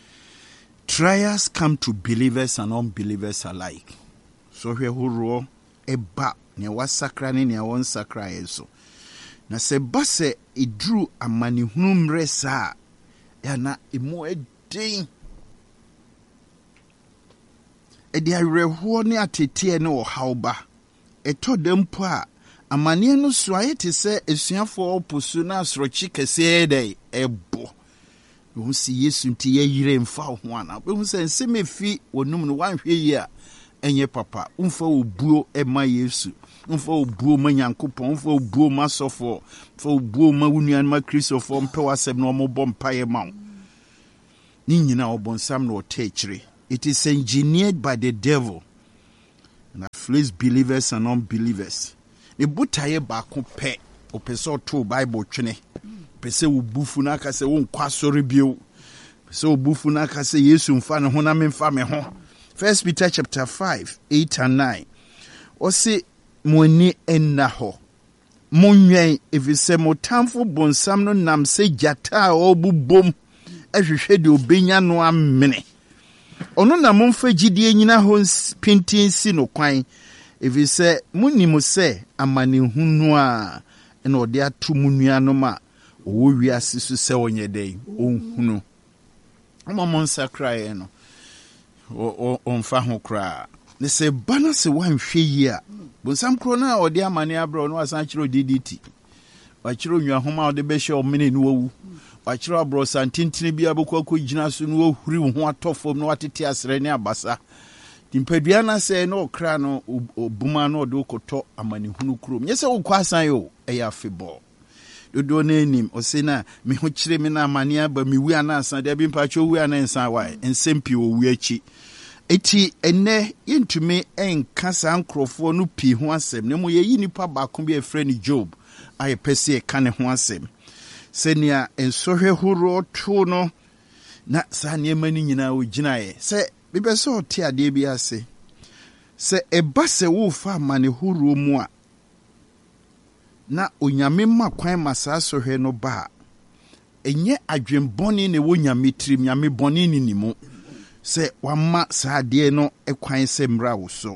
Trials come to believers and unbelievers alike. So here huro eba ne wasakra ne ne won sakra yeso. Na se base idru amani hunu mresa ya na imo edin. ɛde awerɛhoɔ ne ateteɛ ne ɔhaw ba ɛtɔ da mpo a amanneɛ no so ayɛ te sɛ asuafoɔ po so na asorɔkye kɛseɛ dɛ ɛbɔ ɛhu sɛ Yesu nti yɛyerɛ mfa wo ho ana wobɛhu sɛ nsɛm ɛfi wɔnum no woanhwɛ yi a ɛnyɛ papa womfa obuo ɛma Yesu womfa obuo ma Nyankopɔn womfa obuo ma asɔfoɔ womfa obuo ma wo nuanom Kristofoɔ mpɛ w'asɛm na ɔmobɔ mpaeɛ ma wo ne nyinaa ɔbɔnsam na ɔtɛ akyire. It is engineered by the devil and afflicts believers and unbelievers. The botaye baako pɛ opɛ sɛ ɔto Bible twene pɛ sɛ wobufu no aka sɛ wonkɔ asɔre bio pɛ sɛ wobufu no aka sɛ Yesu mfa ne ho na memfa me ho. First Peter chapter five, eight and nine. Ɔse mo ani ɛnna hɔ mo nwɛn ɛfiri sɛ mo tamfo bonsam no nam sɛ gyata a ɔbobom ɛhwehwɛ de obenya no amene. Ono na momfa gyidie nyina ho pintin si no kwan ɛfiri sɛ monim sɛ amanehunu a ɛna ɔde ato mu nuanom a ɔwɔ wiase so sɛ ɔnyɛ dɛn ɔnhunu ɔma mo nsakraeɛ no ɔmfa ho koraa ne sɛ ba no sɛ woanhwɛ yi a bonsam korɔ no a ɔde amane abrɛ no wasan kyerɛ D D T wakyerɛ nnuahoma a ɔde bɛhyɛ ɔmene no wawu wakyerɛ abrɔ santintini bi abɛkɔ akɔ gyina so no wahuri wo ho atɔ fam na watete asrɛ ne abasa timpadua na sɛ na ɔkra no obuma na ɔde wokɔtɔ amanehunu kurom nyɛ sɛ wokɔ asan yo ɛyɛ afebɔ dodo na anim ɔse na me ho kyerɛ me na amane aba me wu ana asan de bi mpakyɛ wu ana nsan wa nsɛmpi owu akyi eti ene yentumi enka saa nkrɔfoɔ no pii ho asɛm na mo yɛyi nipa baako bi afrɛ ni Job ayɛ pɛsɛ ɛka ne ho asɛm sɛnea nsɔhwɛ horo to no na saa nneɛma no nyinaa ogyinaeɛ sɛ bibɛ sɛ ɔte adeɛ bi ase sɛ ɛba sɛ wofa amane horo mu a na onyame ma kwan ma saa sɔhwɛ no ba a ɛnyɛ adwembɔne ne wo nyame tirim nyame bɔne ne nimu sɛ wama saa adeɛ no ɛkwan sɛ mmra wo so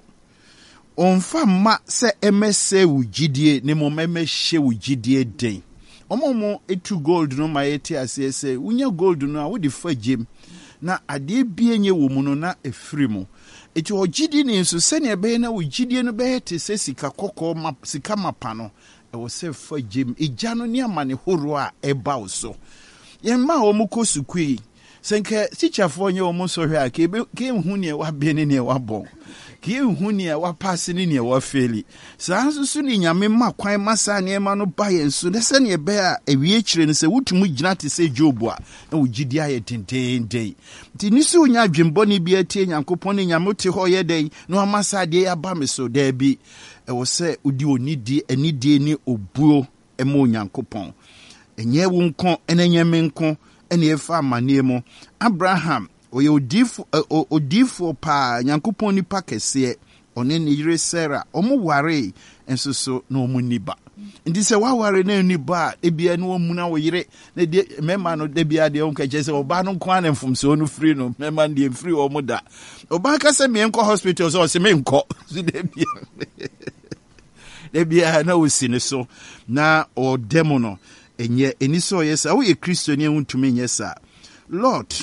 ɔmfa ma sɛ ɛmɛsɛ wo gyidie ne mmom ɛmɛhyɛ wo gyidie den ɔmo etu gold no ma yɛte aseɛ sɛ wonya gold no a wode fa gyem na adeɛ bie nye wo mu no na ɛfiri mu eti ɔgyidie ne nso sɛnea ɛbɛyɛ na wo gyidie no bɛyɛ te sɛ sika kɔkɔɔ ma sika mapa no ɛwɔ sɛ fa gyem egya no ne amane horo a ɛba wo so yɛn ma a wɔn kɔ sukui sɛnka tikyafoɔ nyɛ wɔn sɔhwɛ a kebe kehu ne wabɛ ne ne wabɔ kehu ne wapase ne ne wafeli saa nso so ne nyame ma kwan ma saa nneɛma no ba yɛn so sɛ ne ɛbɛ a ewie kyerɛ no sɛ wotumu gyina te sɛ Job a na wogidi ayɛ tentenden nti ni so nya adwembɔne bi atie Nyankopɔn ne nyame te hɔ yɛ dɛn na wama saa deɛ aba me so da bi ɛwɔ sɛ odi onidi anidie ne obuo ɛmo Nyankopɔn ɛnyɛ wo nko ɛna nyame nko ɛne ɛfa amane mu Abraham oye odifo odifo pa Nyankopɔn nipa kɛseɛ ɔne ne yere Sarah ɔmo ware enso so na ɔmo niba ndi sɛ waware na niba ebia na ɔmo na wo yere na de mema no de bia de ɔnka kyɛ sɛ ɔba no nko ana mfomso no free no mema de free ɔmo da ɔba ka sɛ me nkɔ hospital so ɔsɛ me nkɔ so de bia de bia na osi ne so na ɔdemo no enye eniso yesa wo ye Kristo ne huntumi nyesa Lord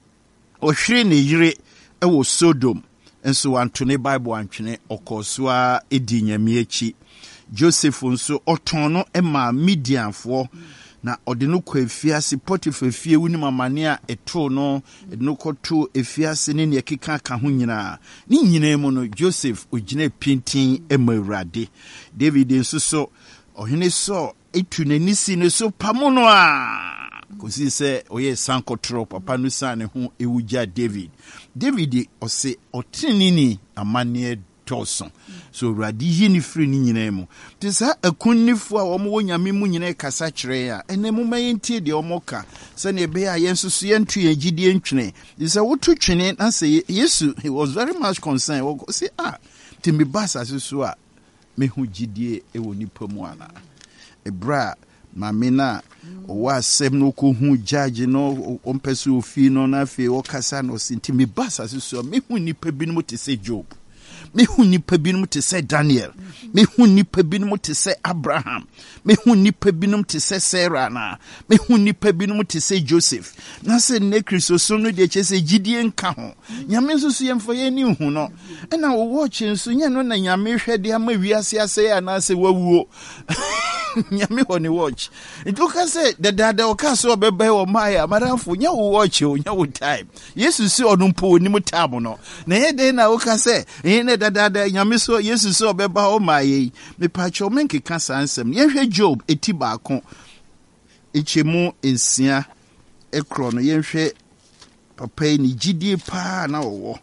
ohwere ne yire ewo Sodom enso wantone Bible antwene okosoa edi nyame achi Joseph nso oton no ema Midianfo na ode no kwa efiase Potiphar fie wunim amane a eto no ede no koto efiase ne ne keka ka ho nyina ne nyina mu no Joseph ogina pintin ema Awurade David nso so ohene so etu n'anisi ne so pamono a kosi sɛ ɔyɛ sankotro papa no sa ne ho ewugya David David ɔse ɔtenini amane dɔso so Awurade yi ne firi ne nyina mu te sa akunnifo a wɔn wɔ nyame mu nyina kasa kyerɛ a ɛnɛ mu ma yɛntie deɛ wɔn ka sɛ ne be a yɛn so so yɛntu yɛn gidie ntwene te sa wotu twene na sɛ Yesu he was very much concerned wɔ say ah timbi basa so a me hu gidie e wɔ nipa mu ana ebra mamina owa asɛm no ko hu judge no ompɛso ofi no na fe o kasa no sintimi basa so me hu nipa binom te sɛ Job Me hu nipa binom te sɛ Daniel. Me hu nipa binom te sɛ Abraham. Me hu nipa binom te sɛ Sarah na. Me hu nipa binom te sɛ Joseph. Na sɛ ne Kristo so no de kyɛ sɛ gidie nka ho. Nyame nso so yɛmfa yɛ ni hu no. Ɛna wo watch nso nyɛ no na nyame hwɛ de ama wiase asɛ ana sɛ wawuo. Nyame ho ne watch. Nti ka sɛ dada o ka so obɛbɛ o maya maramfo nya wo watch o nya wo time. Yesu si ɔno mpo oni mu time no. Na yɛ de na wo ka sɛ ɛyɛ ne dada nyame so Yesu si obɛba o maya yi. Me pa cho menkeka sansɛm. Yɛhwɛ Job eti baako. Echemu ensia ekro no yɛhwɛ papa ni gidie pa na wo.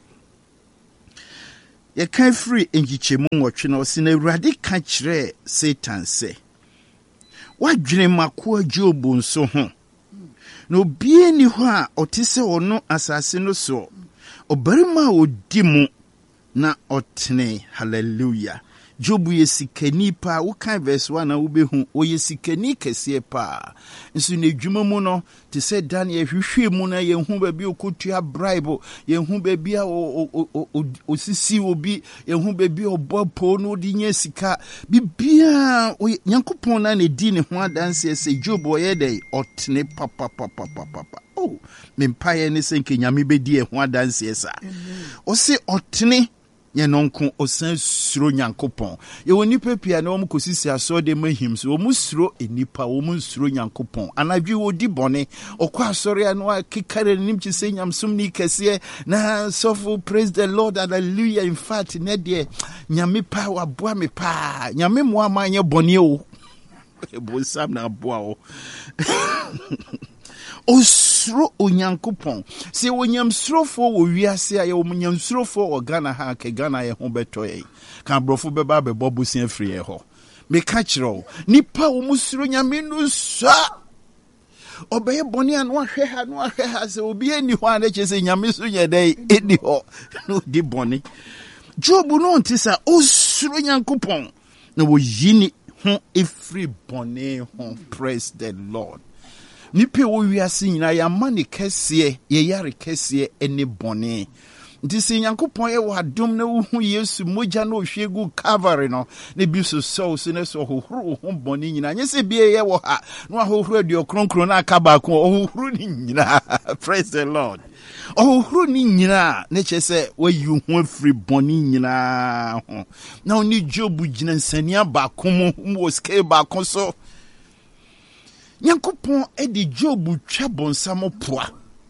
Ye kan free engichemu nwɔtwe na ɔse na Awurade ka kyerɛ Satan sɛ wadwene makoa Job nso ho na obie ni hɔ a ɔte sɛ ɔno asase no so ɔbarima a ɔdi mu na ɔtene. Hallelujah. Job yesikani pa wo kan verse one na wo behu o yesikani kɛseɛ pa nso na dwuma mu no te sɛ Daniel hwehwɛ mu na yɛhu ba bi okotua bribe yɛhu ba bi a osisi obi yɛhu ba bi obɔpo no di nya sika bibia Nyankopɔn na ne di ne ho adanse sɛ Job ɔyɛ dɛ ɔtene papa papa papa. Oh mempaye ne sɛ Nyame bedi e ho adanse sa o se ɔtene ye nonko osan suro Nyankopɔn ye woni pepia na wo mkosisi aso de mahim so wo musuro enipa wo musuro Nyankopɔn anadwi wo di bone okwa asori anu akekare nim chi se nyamsom ni kese na sofo praise the Lord, hallelujah. In fact ne de nyame pa wa boa me pa nyame mo amanye bone o ebo sam na boa o osuro Onyankopɔn se wonyam surofo wo wiase aye wo nyam surofo o Ghana ha ke Ghana ye ho beto ye kan brofo beba be bobusia free ye ho me ka kyerɛ nipa wo musuro nyame no sa obeye boni an wa hwe ha no hwe ha se obi ani ho an che se nyame so ye dai edi ho no di boni. Job no ntisa osuro Nyankopɔn na wo yini ho efri boni ho. Praise the Lord. Nipe wo wiase nyina ya mane kɛseɛ ye yare kɛseɛ ene bɔne nti sɛ Nyankopɔn ye wa dom na wo hu Yesu mogya na ohwegu Calvary no ne bi so so so ne so hohoro ho bɔne nyina nye sɛ bie ye wo ha no ahohoro aduo kronkron na aka ba ko hohoro ni nyina. Praise the Lord. Hohoro ni nyina ne kyɛ sɛ wayi ho afiri bɔne nyina ho na oni Job gyina nsania ba ko mu mo scale ba ko so Nyankopɔn edi Job twa bonsam poa.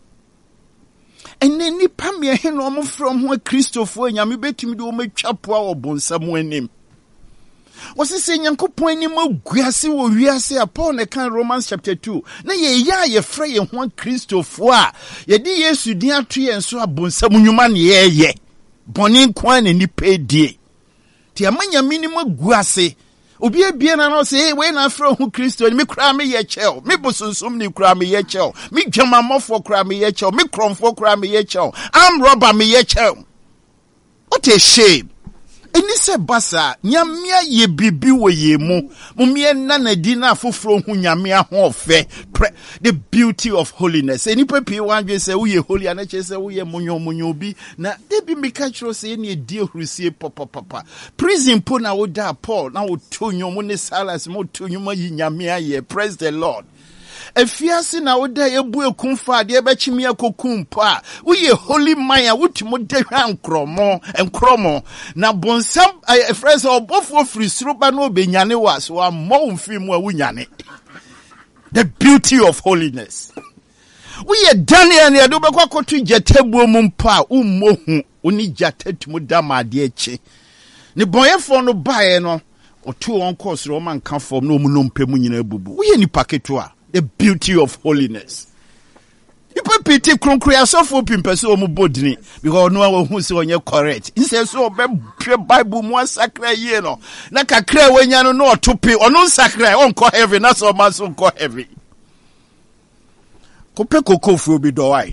Ene nipa me he no mo from ho Kristofo nyame betumi de o matwa poa wo bonsam anim. Wose se Nyankopɔn anim aguase wo wiase a Paul ne kan Romans chapter two. Na ye ya ye frɛ ye ho Kristofo a ye di Yesu din ato ye nso abonsam nnwuma ne ye ye. Bɔne kwan ne nipa die. Ti amanya minim aguase. Obi ebie na no say we na afro hu Kristo me kura me ye chel me bosonsum ni kura me ye chel me dwamamofo kura me ye chel me kromfo kura me ye chel am robber me ye chel. What a shame. Eni se basa nyamia ye bibi wo ye mu mumie na na di na afoforo hu nyamia ho ofe the beauty of holiness. Eni pepi wanwe se wo ye holy ana che se wo ye munyo munyo bi na de bi me ka chiro se eni edi ehrusie papa papa prison po na wo da Paul na wo tonyo mu ne Silas mo tonyo ma yi nyamia ye. Praise the Lord. Efiase na woda ebu ekumfa de ebechimi akokumpo a wo ye holy man a wotimo de hwa nkromo nkromo na bonsam efrese obofo firi suruba na obenyane was wa mo mfimu a wunyane. The beauty of holiness. We ye Daniel ne do bekwa kotu jatebuo mu mpa ummohu oni jatetumu dama de echi ne boyefo no bae no otu won course ro man kan form no mu no mpemu nyina bubu. We ye ni paketo a the beauty of holiness. People pity kronkro so for pimpese o mu bodini because no hu se onye correct. Inse so be Bible mu sakra ye no. Na kakra wanya no no otope ono sakra on ko heaven na so man so ko heaven. Kope koko fu bi do wai.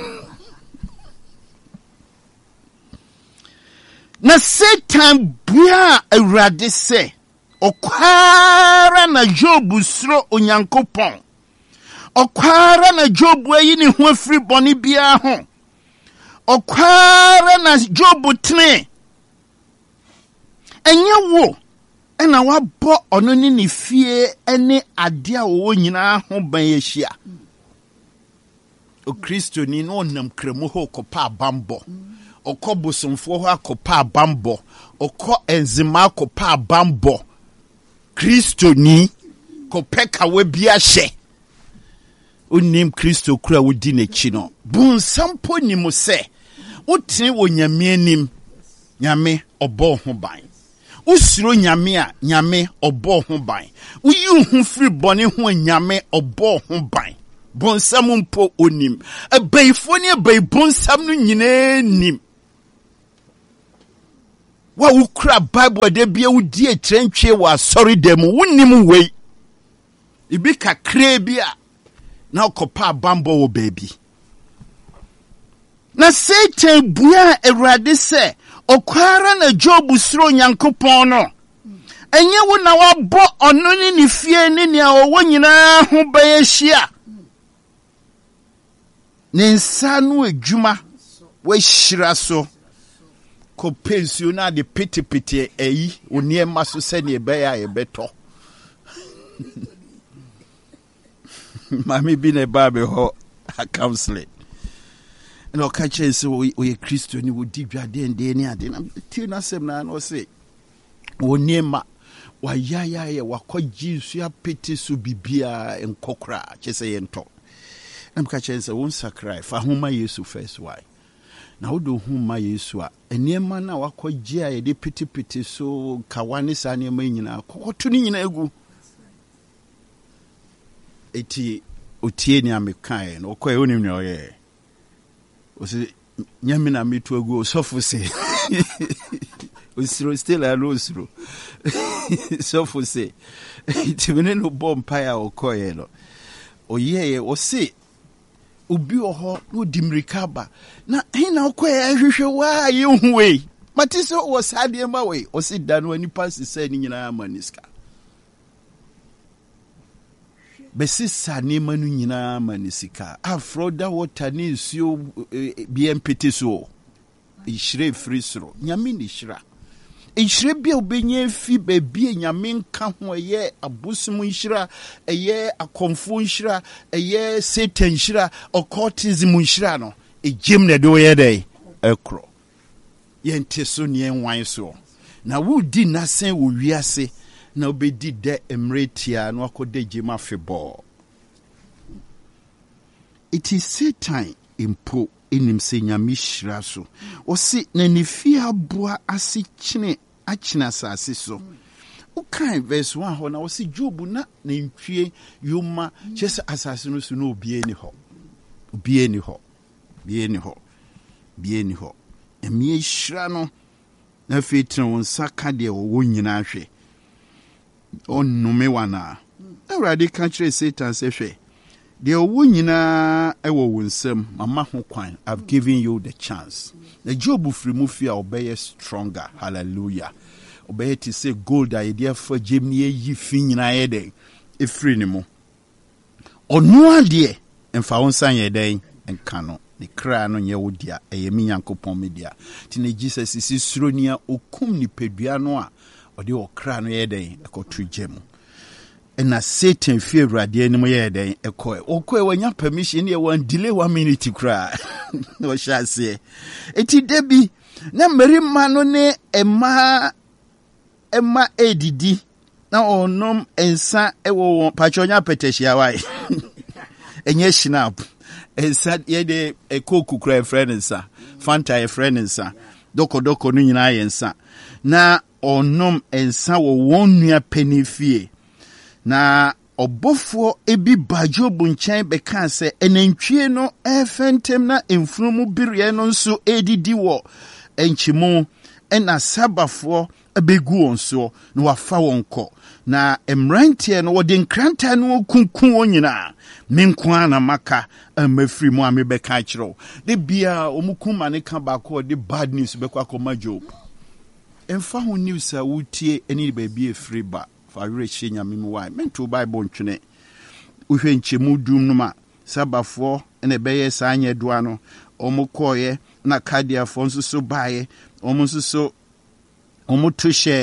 Na Satan bia Awurade se okwara na Job suro Onyankopɔn. Okwara na Job ayi ne ho afiri bɔne bia ho. Okwara na Job tene enye wo ena wabɔ ɔno ne ne fie ene ade a wo nyina ho ban yehia o Kristo ni no nam kremu ho kopa bambo okɔ bosomfo ho akopa bambo okɔ enzima akopa bambo Kristo ni kopeka we bia hye onim Kristo kura wodi n'echi no bunsampo ni mo se wotene wo nyame anim nyame ɔbɔ ho ban usiro nyame a nyame ɔbɔ ho ban uyi ho firi bɔne ho nyame ɔbɔ ho ban bonsam mpo onim abaifo ne abai bonsam no nyina nim wa ukra Bible de bia wudi etrentwe wa sorry dem wonim wei ibi kakra bia na okopa bambo wo baby na Satan bua Awurade se okwara na Job suro Nyankopɔn no enye wo na wabɔ ɔno ne ne fie ne ne owo nyina ho bayehia ne nsa no adwuma wa hyira so ko pension na de pitipiti eyi oniema so se ne be ya yebeto mami bi ne ba be ho a counseling no ka che se o ye Kristo ni wo di dwade ende ni ade na ti na sem na no se oniema wa ya ya ye wa kwaji su ya peti su bibia enkokra che se yento na ka che se won sacrifice fa homa Yesu first why na wodo homa Yesu a eniema na wakwaji a ye de peti peti so kawane sa ne ma nyina kokoto ni nyina egu eti otie ni amekan no koye onim ne oye osi nyame na metu egu osofo se osiro still a osiro sofo se eti mene no bompa ya okoye no oyeye osi obi oho no dimrika ba na hina okoye ahwehwe wa yehuwe matiso wo sade ma we osi dano ani pass se ni nyina maniska besisa ne manu nyina manisika afroda water ni nsuo B M P T so ihire free soro nyame ni hira ihire bia obenye fi bebie nyame nka ho ye abusum hira eye akomfo hira eye Satan hira occultism hira no egem na do ye dey ekro ye nteso ne enwan so na wudi nasen wo wiase na obedi de emretia no akode jema febo it is Satan impo enim se nyame hira so o se na ne fi aboa ase kine akina asase so o kan verse one ho na o se Job na na ntwie yoma chese asase no so no obie ni ho obie ni ho bie ni ho bie ni ho emi hira no na fi tren won saka de wo nyina hwe onnume wana Awurade ka kire Satan se hwe de owo nyina ewo wonsam mama ho kwan I've given you the chance na Job free mu fi a obeye stronger hallelujah obeye ti say gold a idea for gemni yi fi nyina ye den e free ni mu onu ade emfa wonsan ye den enka no ne kra no nye wodia eyemi Nyankopon media ti na Jesus isi suronia okum ni pedua no a ode okra no ye den ekotu gem na Satan fear Awurade anim ye den ekoe okoe wanya permission ye wan delay one minute kra no shase eti debi na merima no ne ema ema edidi na onom ensa ewo pachonya peteshia wai enye shinap ensa ye de ekoku kra friend ensa fanta ye friend ensa doko doko no nyina ye ensa na onom ensa wo wonnua penifie na obofo ebi bajobu nchen beka se enantwie no efentem na emfunumu biriye no nso edidi wo enchimu ena sabafo abegu onso na wafa wonko na emrantie no wode nkranta no kunkun wonyina menkwa na maka amafiri mu amebeka kiro de bia omukuma ne ka ba ko de bad news bekwa koma Job emfa ho news a wutie eni baabi efiri ba fa reche nyame mu wai mento Bible ntwene uhwe nchemu dum no ma sabafo ene beye sa anye doa no omukoye na kadiafo nso so bae omu nso so omu tushe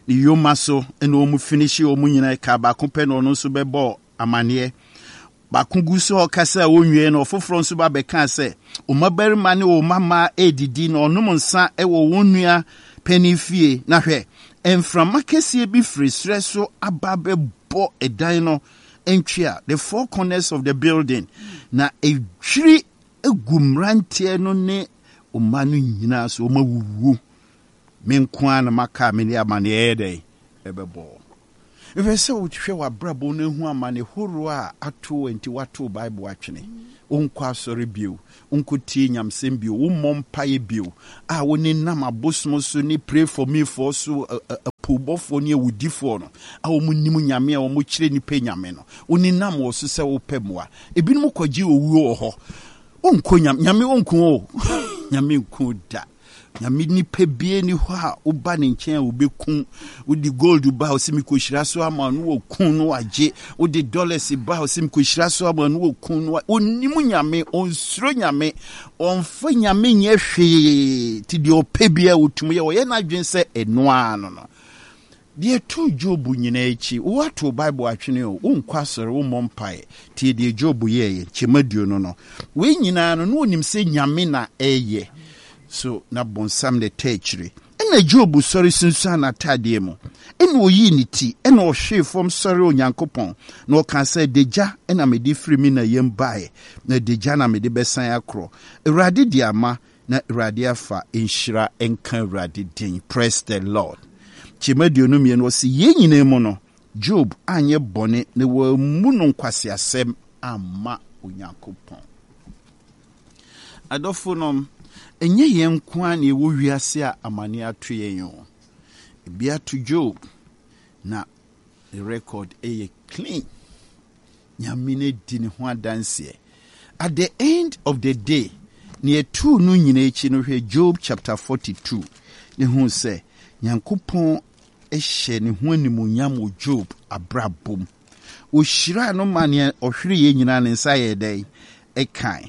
ne yoma so ene omu finish omu nyina ka ba ko pe no no so bebo amane ba ko gu so okasa onwie no foforo nso ba be kan se o mabarima ne o mama edidi no onum nsa e wo wonua penifie na hwe enframa kese bi frisre so aba bebo edan no entwea the four corners of the building na edwiri egumrantie no ne o manu nyina so o mawuwu menkwa na maka me ne amane ede ebebo if say wo hwe wa brabo no hu amane horo a ato enti wato bible atwene onkwa asori bio onkotie nyamsem bio wo mompaye bio a wo ne nam abosom so ni pray for me for so apobofo ne awudifo no a wo munim nyame a wo mo kire nipa nyame no wo ne nam wo so se wo pemwa ebinom kwaji owuo ho onko nyame nyame onko o nyame nko da nyame nipa bie ni ho a oba ne nchen a obeku odi gold ba o simi ko hira so ama no wo kun no age odi dollars ba o simi ko hira so ama no wo kun no onimu nyame onsuro nyame onfa nyame nye hwe ti de opebia otum ye wo ye na adwen se enoa no no de tu Job nyina echi wo ato bible atwene o unkwasore wo mompae ti de Job ye ye chemaduo no no we nyina no no onim se nyame na eye so na bonsam de techri ena Job sorry sunsan na tade mu ena oyi ni ti ena o hwe fom sorry onyankopon na o kan say deja ena me di free mi na yem bae na deja na me de besan akro Awurade di ama na Awurade afa enhira enka Awurade din. Praise the Lord. Chimadio no mie no si ye nyina mu no Job anye bone ne wa mu no nkwase asem ama onyankopon adofonom enye yen kwa na ewo wiase a amane ato yen yo bia to Job na the record e clean nyamine di ne ho adanse at the end of the day ne tu no nyina echi no hwe Job chapter forty-two ne hu se nyankopon ehye ne ho animonyam o Job abrabom o hira no mane ohwere ye nyina ne nsa ye dai e kan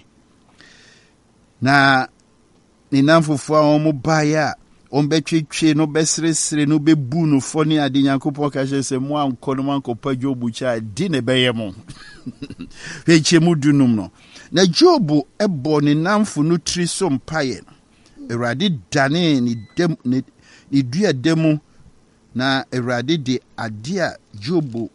na ni namfofo a omo baya ombetwetwe no besresre no bebu no foni ade nyankopon ka hye mo ankono mankopa Job cha di ne beye mo heche mudunum no na Job ebo ne namfo no tri so mpaye no Awurade dane ni dem ni dua demu na Awurade de ade a Job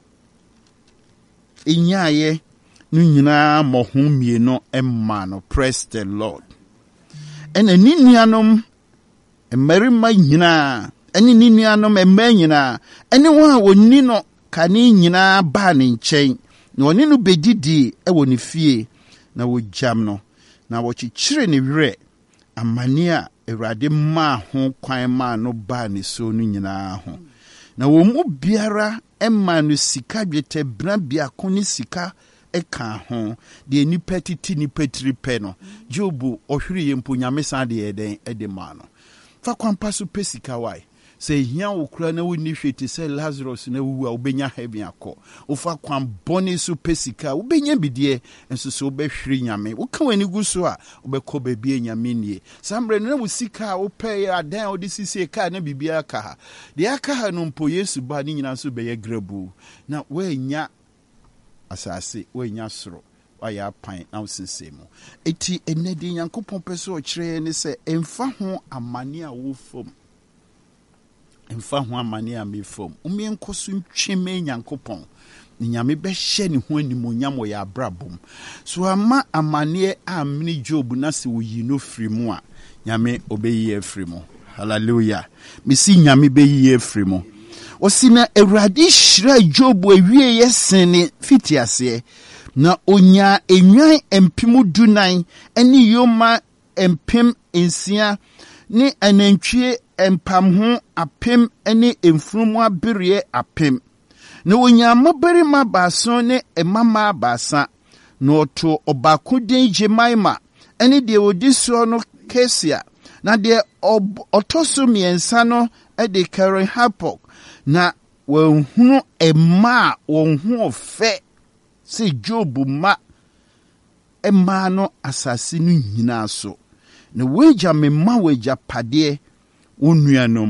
enyaye no nyina mohom mie no emma no. Praise the Lord. Ene ni nuanom emerima nyina ene ni nuanom emma nyina ene wo a woni no kane nyina ba ne nchen na oni no bedidi e woni fie na wo jam no na wo chichire ne were amane a Awurade ma ho kwan ma no ba ne so no nyina ho na wo mu biara emma no sika dwete bra bia ko ni sika eka ho de nipa titi nipa tripe no Job ohwere yempo nyame san de eden ede ma no fa kwampa so pesika wai se hia okura na woni hweti se Lazarus na wu a obenya heaven akọ ofa kwam boni so pesika obenya bidie enso so obehwere nyame woka wani gu so a obekọ bebie nyame nie sambre na wusika opey adan odisisi ka na bibia ka ha de aka ha no mpo Yesu ba ni nyina so beye grabu na wenya asase wenya soro aya pan na usensemu eti enedi nyankopon pese o kire ne se emfa ho amane a wo fom emfa ho amane a me fom umie nkoso ntweme nyankopon ni nyame be hye ne ho animonyam ya brabom so ama amane a mini Job na se wo yi no firi mu a nyame obeyi afiri mu. Hallelujah. Misi nyame beyi afiri mu. Osina Awurade hira Job awie yesene fitiase na onya enwan empem dunan eni yoma empem ensia ni anantwie empam ho apem eni emfurumu abere apem na onya mabarima baaso ne emama baasa na oto obako den Jemaima eni de odiso no Kesia na de otoso miensa no e de Karen Hapok na wonhunu emma wonhu ofe se Job ma emma no asase no nyina so na weja memma weja pade onua no mu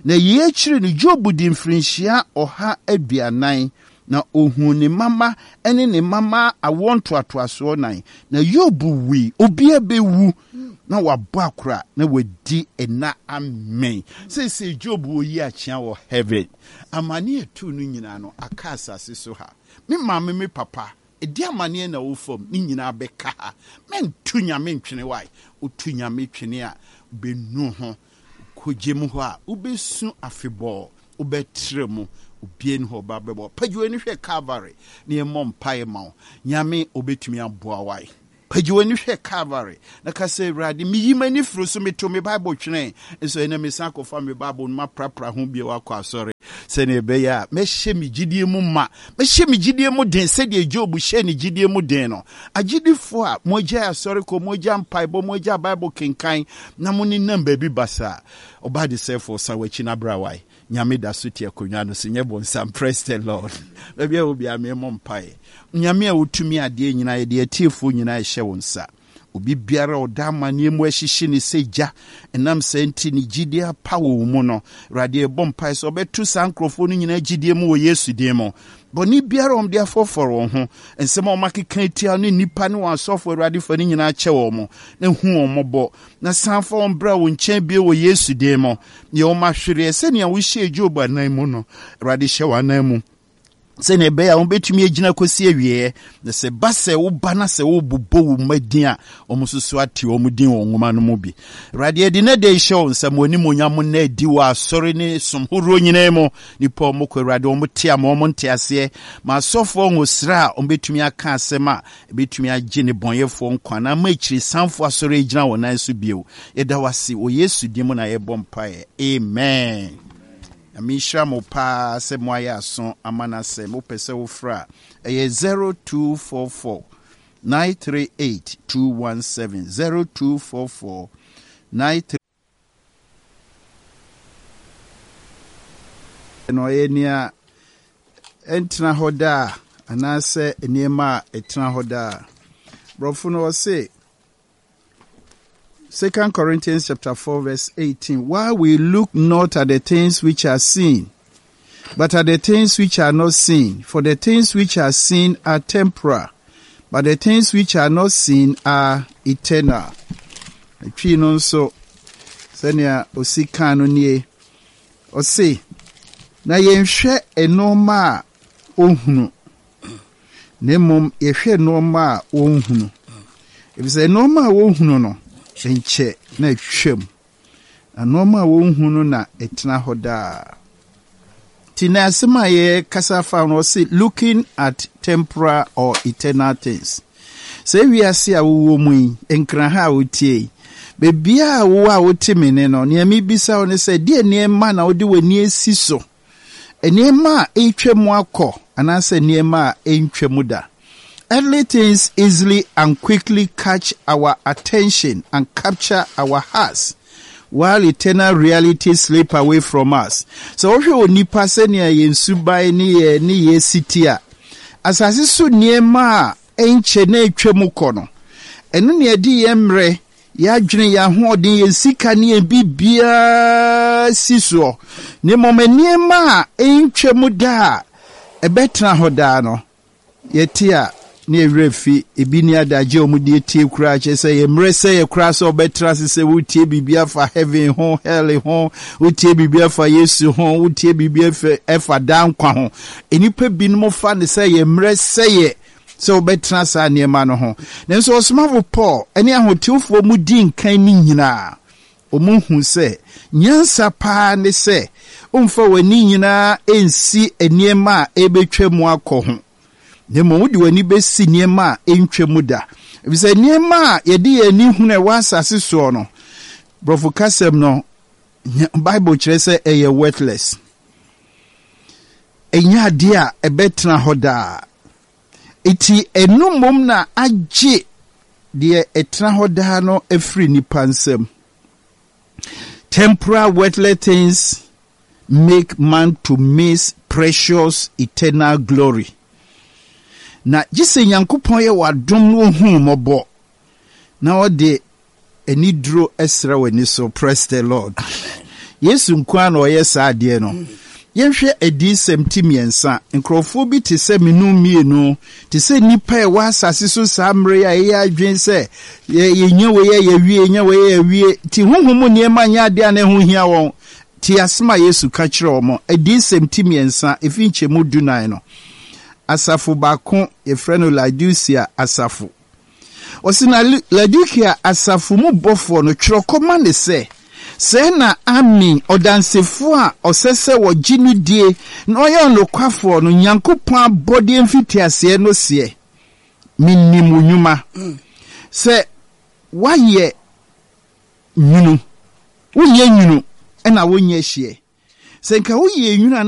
na ye chire no Job di mfrinhia oha aduanan na ohun ne mama ene ne mama awonto atoaso nan na Job wi obi abewu na wabɔ akora na wadi ena amen say say Job wo yi achia wo heaven amane etu no nyina no aka asase so ha me maame me papa edi amane na wo fam ni nyina beka ha men tu nyame ntwene wai otu nyame twene a benu ho kogem ho a ubesu afebɔ ubetre mu obien ho ba bebo pajuwe ni hwe Calvary ni emom pae ma nyame obetumi aboa wai pajuwe ni hwe Calvary na ka se Awurade mi yimani furu so meto me Bible twene enso ene me san ko fa me Bible no ma prapra ho bie wa kwa sorry se ne be ya me hye me gidie mu ma me hye me gidie mu den se de Job hye ne gidie mu den no agidifo a moja asori ko moja mpai bo moja Bible kenkan na mo ni namba bi basa oba de se for sa wachi na brawai nyame da so tie konwa no se nyebo nsam praise the Lord baby a obi ame mo mpai nyame a wotumi ade nyina ye de atiefo nyina ye hye wonsa obi biara odamane mu ahihye ne seja enam senti ne gidia pawo mu no rade bompai so betu sankrofo no nyina gidie mu wo Yesu dem mo boni biara om dia foforo ho ensem o makeka tia no nipa ne wasofo rade fa ne nyina ache wo mo na hu o mobo na sanfo on bra wo nchen bie wo Yesu dem mo ye o mahwere se ne wo hye Job anan mu no rade hye wanan mu se ne be ya on betumi agina kosi awie na se ba se wo ba na se wo bobo wo madin a omususu ati wo mudin wo ngoma no mu bi rade edi na de show nsam oni monyam na edi wa asori ne somhoro nyina mu nipa o mokɔ rade o mutia ma o monte ase ma sofo ngosra o betumi aka asema betumi agi ne bonyefo nkwa na ma akiri sanfo asori agina wo nan so bio eda wase o Yesu di mu na ye bompae amen. Amisha mo pa se mo ayaso amana se mo pese wo fra e zero two four four nine three eight two one seven zero two four four nine three no enia entra hoda anase eniema etra hoda brofo no say Second Corinthians chapter four verse eighteen. While we look not at the things which are seen, but at the things which are not seen. For the things which are seen are temporal, but the things which are not seen are eternal. Twi no so senia osika no nie. Osi na yenhwe enoma ohunu. Nemom yehwe enoma ohunu. Ebise enoma ohunu no enche na twem anoma wo hunu na etena hoda tina asema ye kasa fa no say looking at temporal or eternal things say we ase a wo mu enkran ha wotie be bia wo a wotimene no ne mi bisa wo ne say de ne ma na wo de wani esi so ene ma etwem akọ anase ne ma entwem da. Earthly things easily and quickly catch our attention and capture our hearts, while eternal realities slip away from us. So if you nipa se ni yensubai ni ni yesitia, asasi su niema enche na etwemu kono. Enu ni edi yemre ya dwene ya ho odin yesika ni bibia siso. Ni mome niema entwemu da ebetra hoda no. Yetia ne refi ebini adaje omudie tie kura che se ye mrese ye kura so betra se wutie bibia fa heaven ho hell ho wutie bibia fa Yesu ho wutie bibia fa efa dan kwa ho enipa binum fa ne se ye mrese ye so betra sa ne ma no ho nenso osmavo Paul eni ahotiofo mu di nkan ni nyina omuhu se nyansa pa ne se umfa wani nyina ensi eniema ebetwemu akọ ho Nemo wudi wani besi niema entwemu da. Ebise niema yedi eni hune wasase so no. Brofo kasem no Bible kire se eye worthless. Enya dia ebetna hoda. Iti enumom na agye de etna hoda no efri nipa nsem. Temporal worthless things make man to miss precious eternal glory. Na jise Nyankopon ye wadom no hu mobo na ode eni duro esra wani so praise the Lord. Yesu nkwa na oye saa de no yenhwe adisem ti miensa nkrofo bi te se menu mienu te se nipa e wa asase so samre ya ye adwen se ye nya we ye wie nya we ye wie ti honhom niema nya ade na ho hia won ti asema Yesu ka kire omo adisem ti miensa efinche mu dunan no asafo bako ye freno Laodicea asafo osina Laodicea asafo mu bofo no twirokoma ne se Sena ami odansefo a osese wo ginu die na oye no kwafo no Nyankopon abode mfitiase no se minnimu nyuma se waye nyunu woye nyunu ena wonye hie se nka woye nyunu